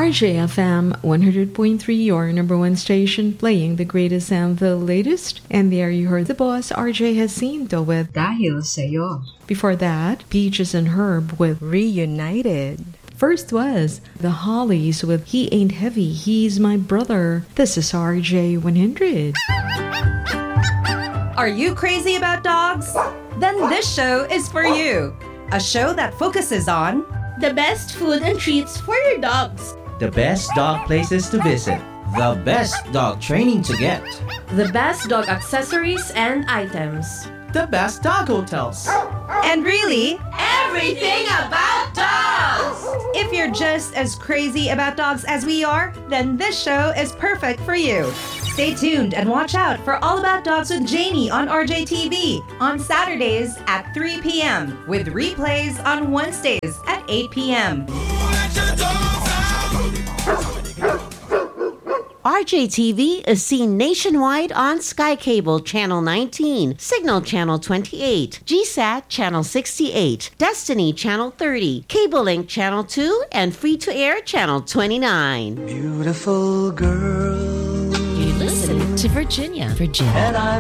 RJFM 100.3, your number one station, playing the greatest and the latest. And there you heard the boss, RJ Jacinto with Dahil Sa'yo. Before that, Peaches and Herb with Reunited. First was The Hollies with He Ain't Heavy, He's My Brother. This is RJ 100. Are you crazy about dogs? Then this show is for you. A show that focuses on the best food and treats for your dogs, the best dog places to visit, the best dog training to get, the best dog accessories and items, the best dog hotels, and really, everything about dogs! If you're just as crazy about dogs as we are, then this show is perfect for you. Stay tuned and watch out for All About Dogs with Jamie on RJTV on Saturdays at 3 p.m. with replays on Wednesdays at 8 p.m. RJTV is seen nationwide on Sky Cable Channel 19, Signal Channel 28, GSAT Channel 68, Destiny Channel 30, Cable Link Channel 2, and Free to Air Channel 29. Beautiful girl. You listen to Virginia. And I'm